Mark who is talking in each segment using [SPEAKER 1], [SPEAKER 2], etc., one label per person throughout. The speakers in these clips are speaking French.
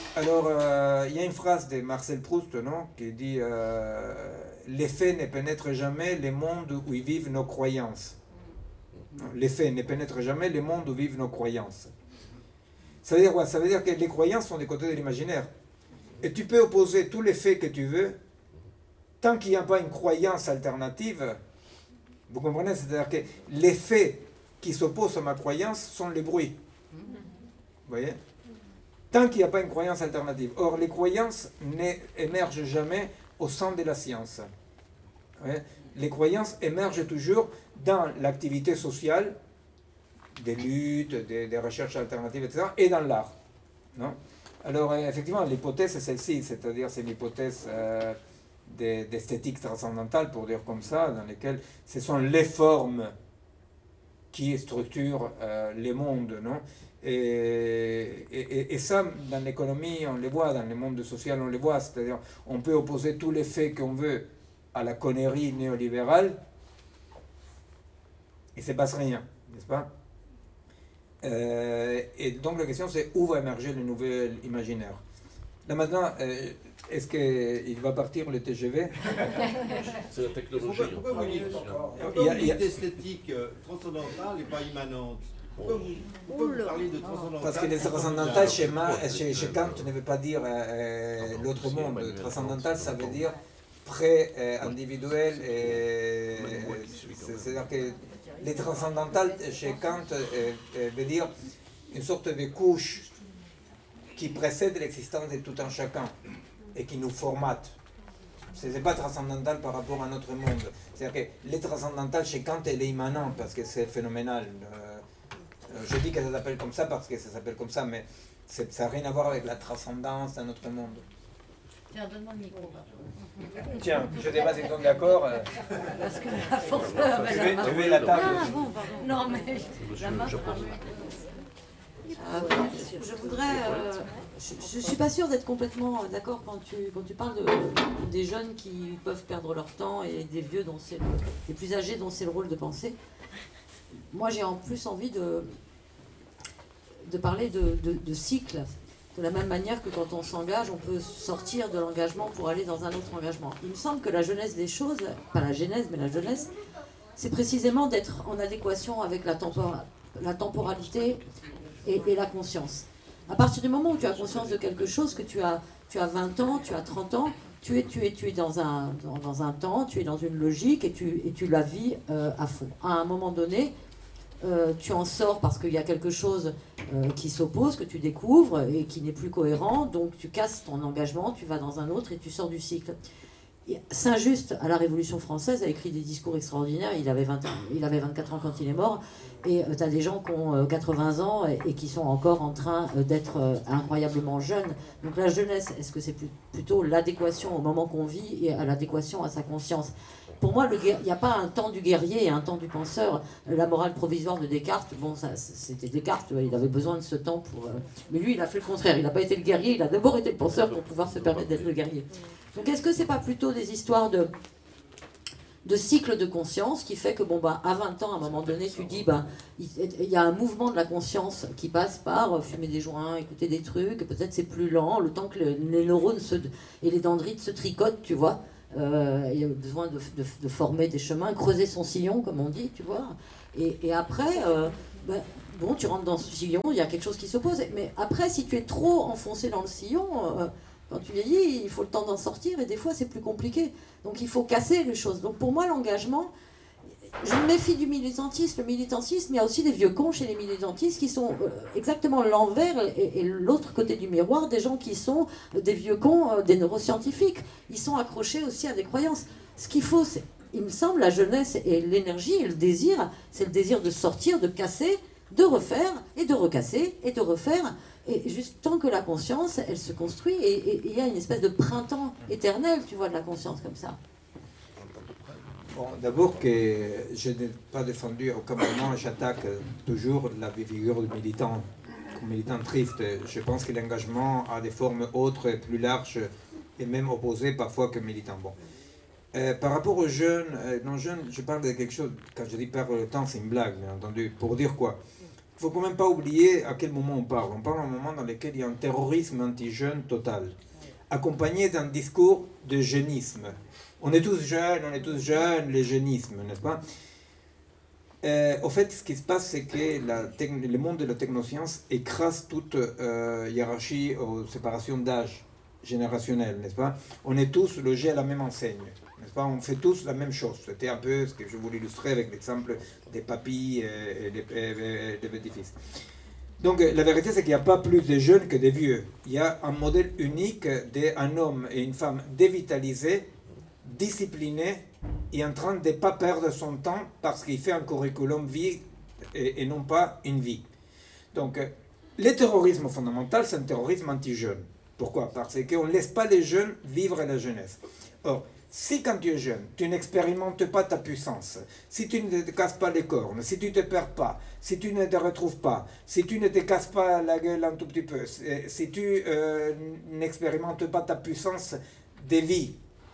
[SPEAKER 1] Alors, il y a une phrase de Marcel Proust, non, qui dit les faits ne pénètrent jamais les mondes où vivent nos croyances. Les faits ne pénètrent jamais les mondes où vivent nos croyances. Ça veut dire quoi? Ça veut dire que les croyances sont des côtés de l'imaginaire. Et tu peux opposer tous les faits que tu veux, tant qu'il n'y a pas une croyance alternative. Vous comprenez? C'est-à-dire que les faits qui s'opposent à ma croyance sont les bruits. Vous voyez? Tant qu'il n'y a pas une croyance alternative. Or, les croyances n'émergent jamais au sein de la science. Vous voyez? Les croyances émergent toujours dans l'activité sociale, des luttes, des recherches alternatives, etc., et dans l'art. Non? Alors, effectivement, l'hypothèse est celle-ci, c'est-à-dire c'est l'hypothèse d'esthétique transcendantale, pour dire comme ça, dans lesquelles ce sont les formes qui structurent les mondes, non? Et ça, dans l'économie, on les voit, dans le monde social, on les voit, c'est-à-dire on peut opposer tous les faits qu'on veut à la connerie néolibérale, et il ne se passe rien, n'est-ce pas? Et donc la question c'est où va émerger le nouvel imaginaire. Là maintenant, est-ce qu'il va partir le TGV?
[SPEAKER 2] C'est la technologie.
[SPEAKER 3] Pourquoi vous dites esthétique transcendantale et pas immanente? Pourquoi vous parlez de transcendantale?
[SPEAKER 1] Parce que les transcendantales chez Kant ne veut pas dire l'autre monde. Transcendantal, ça veut dire pré-individuel. C'est-à-dire que les transcendantales chez Kant veut dire une sorte de couche qui précède l'existence de tout un chacun et qui nous formate. Ce n'est pas transcendantal par rapport à notre monde. C'est-à-dire que les transcendantales chez Kant, elle est immanente parce que c'est phénoménal. Je dis que ça s'appelle comme ça parce que ça s'appelle comme ça, mais ça n'a rien à voir avec la transcendance dans notre monde.
[SPEAKER 4] Tiens, donne-moi le micro.
[SPEAKER 1] Tiens, je ne sais pas si ils sont d'accord.
[SPEAKER 4] Parce que la force,
[SPEAKER 1] Tu veux la table
[SPEAKER 4] ah, bon, pardon. Non, mais la main,
[SPEAKER 5] je voudrais. Je ne suis pas sûre d'être complètement d'accord quand tu parles des jeunes qui peuvent perdre leur temps et des vieux dont c'est des plus âgés dont c'est le rôle de penser. Moi, j'ai en plus envie de parler de cycle. De la même manière que quand on s'engage, on peut sortir de l'engagement pour aller dans un autre engagement. Il me semble que la jeunesse des choses, pas la genèse, mais la jeunesse, c'est précisément d'être en adéquation avec la temporalité et la conscience. À partir du moment où tu as conscience de quelque chose, que tu as 20 ans, tu as 30 ans, tu es dans un temps, tu es dans une logique et tu la vis à fond. À un moment donné, tu en sors parce qu'il y a quelque chose qui s'oppose, que tu découvres et qui n'est plus cohérent, donc tu casses ton engagement, tu vas dans un autre et tu sors du cycle. Saint-Just, à la Révolution française, a écrit des discours extraordinaires. Il avait 24 ans quand il est mort. Et tu as des gens qui ont 80 ans et qui sont encore en train d'être incroyablement jeunes. Donc la jeunesse, est-ce que c'est plutôt l'adéquation au moment qu'on vit et à l'adéquation à sa conscience? Pour moi, il n'y a pas un temps du guerrier et un temps du penseur. La morale provisoire de Descartes, bon, c'était Descartes, il avait besoin de ce temps pour... mais lui, il a fait le contraire. Il n'a pas été le guerrier, il a d'abord été le penseur pour pouvoir se permettre d'être le guerrier. Donc est-ce que c'est pas plutôt des histoires de cycle de conscience qui fait que, bon, bah, à 20 ans, à un moment donné, tu dis, bah, il y a un mouvement de la conscience qui passe par fumer des joints, écouter des trucs, peut-être c'est plus lent, le temps que les neurones et les dendrites se tricotent, tu vois. Il y a besoin de former des chemins, creuser son sillon, comme on dit, tu vois. Et après, bon, tu rentres dans ce sillon, il y a quelque chose qui s'oppose. Mais après, si tu es trop enfoncé dans le sillon, quand tu vieillis, il faut le temps d'en sortir, et des fois, c'est plus compliqué. Donc, il faut casser les choses. Donc, pour moi, l'engagement, je me méfie du militantisme. Le militantisme, il y a aussi des vieux cons chez les militantistes qui sont exactement l'envers et l'autre côté du miroir des gens qui sont des vieux cons, des neuroscientifiques. Ils sont accrochés aussi à des croyances. Ce qu'il faut, c'est, il me semble, la jeunesse et l'énergie et le désir, c'est le désir de sortir, de casser, de refaire et de recasser et de refaire. Et juste tant que la conscience, elle se construit et il y a une espèce de printemps éternel, tu vois, de la conscience comme ça.
[SPEAKER 1] Bon, d'abord que je n'ai pas défendu aucun moment, j'attaque toujours la figure du militant, comme militant triste. Je pense que l'engagement a des formes autres, plus larges et même opposées parfois que militant. Bon. Par rapport aux jeunes, non jeunes, je parle de quelque chose, quand je dis perdre le temps, c'est une blague, bien entendu. Pour dire quoi? il ne faut quand même pas oublier à quel moment on parle. On parle à un moment dans lequel il y a un terrorisme anti-jeune total, accompagné d'un discours de jeunisme. On est tous jeunes, les jeunismes, n'est-ce pas? Au fait, ce qui se passe, c'est que le monde de la technoscience écrase toute hiérarchie ou séparation d'âge générationnelle, n'est-ce pas? On est tous logés à la même enseigne, n'est-ce pas? On fait tous la même chose. C'était un peu ce que je voulais illustrer avec l'exemple des papis et des petits-fils. Donc la vérité, c'est qu'il n'y a pas plus de jeunes que de vieux. Il y a un modèle unique d'un homme et une femme dévitalisés, discipliné et en train de ne pas perdre son temps parce qu'il fait un curriculum vie et non pas une vie. Donc, le terrorisme fondamental, c'est un terrorisme anti-jeune. Pourquoi? Parce qu'on ne laisse pas les jeunes vivre la jeunesse. Or, si quand tu es jeune, tu n'expérimentes pas ta puissance, si tu ne te casses pas les cornes, si tu ne te perds pas, si tu ne te retrouves pas, si tu ne te casses pas la gueule un tout petit peu, si tu n'expérimentes pas ta puissance de vie,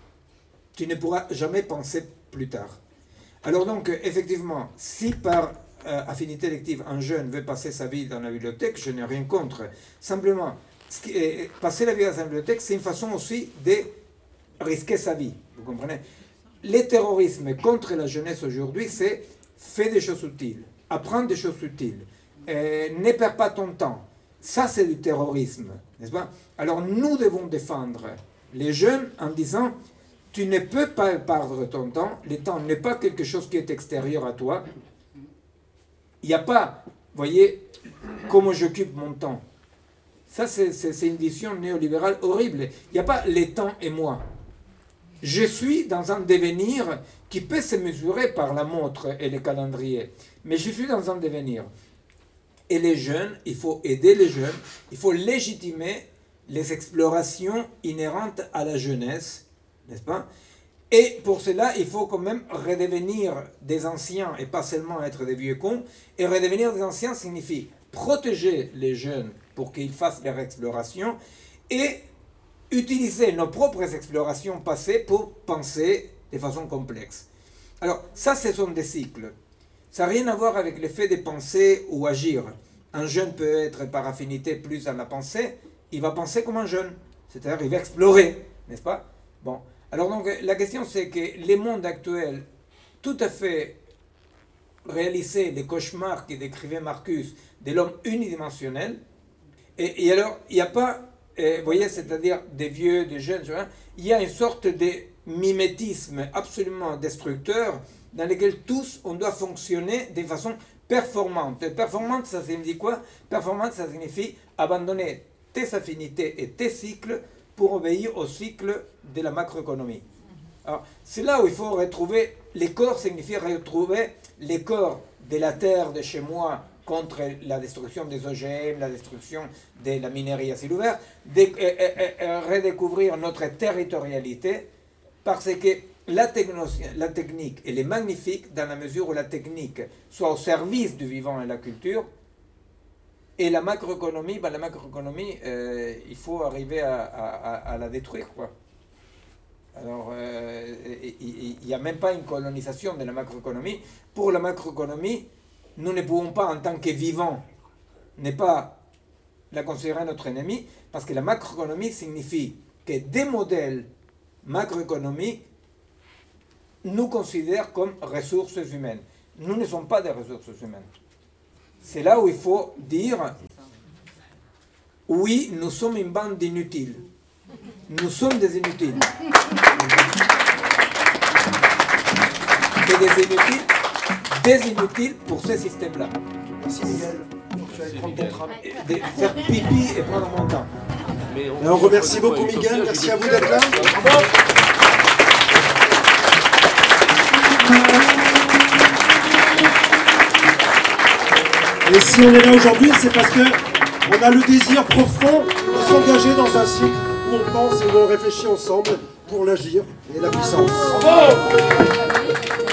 [SPEAKER 1] tu ne pourras jamais penser plus tard. Alors donc, effectivement, si par affinité élective, un jeune veut passer sa vie dans la bibliothèque, je n'ai rien contre. Simplement, passer la vie dans la bibliothèque, c'est une façon aussi de risquer sa vie. Vous comprenez? Le terrorisme contre la jeunesse aujourd'hui, c'est faire des choses utiles, apprendre des choses utiles, ne perds pas ton temps. Ça, c'est du terrorisme, n'est-ce pas? Alors, nous devons défendre les jeunes en disant... Tu ne peux pas perdre ton temps. Le temps n'est pas quelque chose qui est extérieur à toi. Il n'y a pas, voyez, comment j'occupe mon temps. Ça, c'est une vision néolibérale horrible. Il n'y a pas le temps et moi. Je suis dans un devenir qui peut se mesurer par la montre et le calendrier. Mais je suis dans un devenir. Et les jeunes, il faut aider les jeunes. Il faut légitimer les explorations inhérentes à la jeunesse. N'est-ce pas? Et pour cela, il faut quand même redevenir des anciens et pas seulement être des vieux cons. Et redevenir des anciens signifie protéger les jeunes pour qu'ils fassent leurs explorations et utiliser nos propres explorations passées pour penser de façon complexe. Alors, ça, ce sont des cycles. Ça n'a rien à voir avec le fait de penser ou agir. Un jeune peut être par affinité plus à la pensée, il va penser comme un jeune. C'est-à-dire, il va explorer, n'est-ce pas? Bon. Alors donc, la question c'est que les mondes actuels, tout à fait réalisés, les cauchemars qui décrivait Marcus, de l'homme unidimensionnel, et alors, il n'y a pas, vous voyez, c'est-à-dire des vieux, des jeunes, il y a une sorte de mimétisme absolument destructeur dans lequel tous, on doit fonctionner de façon performante. Performante, ça signifie quoi? Performante, ça signifie abandonner tes affinités et tes cycles pour obéir au cycle de la macroéconomie. Alors, c'est là où il faut retrouver, les corps signifie retrouver les corps de la terre de chez moi contre la destruction des OGM, la destruction de la minerie à ciel ouvert, redécouvrir notre territorialité, parce que la technique, elle est magnifique dans la mesure où la technique soit au service du vivant et de la culture. Et la macroéconomie, il faut arriver à la détruire, quoi. Alors, il n'y a même pas une colonisation de la macroéconomie. Pour la macroéconomie, nous ne pouvons pas, en tant que vivants, ne pas la considérer notre ennemi, parce que la macroéconomie signifie que des modèles macroéconomiques nous considèrent comme ressources humaines. Nous ne sommes pas des ressources humaines. C'est là où il faut dire, oui, nous sommes une bande d'inutiles. Nous sommes des inutiles. Et des inutiles pour ce système-là.
[SPEAKER 6] Merci Miguel. Tu vas prendre ton tram.
[SPEAKER 1] De faire pipi et prendre mon temps.
[SPEAKER 6] On remercie beaucoup Miguel, merci à vous d'être là. Et si on est là aujourd'hui, c'est parce qu'on a le désir profond de s'engager dans un cycle où on pense et où on réfléchit ensemble pour l'agir et la puissance. Bravo.